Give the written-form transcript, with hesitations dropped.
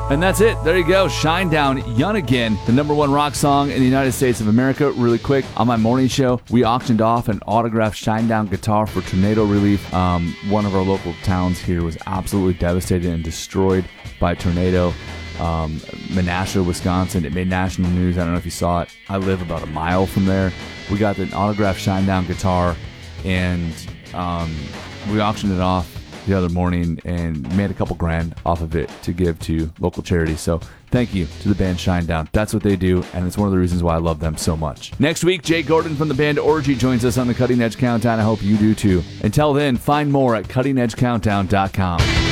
And that's it. There you go. Shinedown, Yun Again, the number one rock song in the United States of America. Really quick, on my morning show, we auctioned off an autographed Shinedown guitar for tornado relief. One of our local towns here was absolutely devastated and destroyed by a tornado. Menasha, Wisconsin. It made national news. I don't know if you saw it. I live about a mile from there. We got an autographed Shinedown guitar, and we auctioned it off the other morning and made a couple grand off of it to give to local charities. So thank you to the band Shinedown. That's what they do, and it's one of the reasons why I love them so much. Next week, Jay Gordon from the band Orgy joins us on the Cutting Edge Countdown. I hope you do too. Until then, find more at cuttingedgecountdown.com.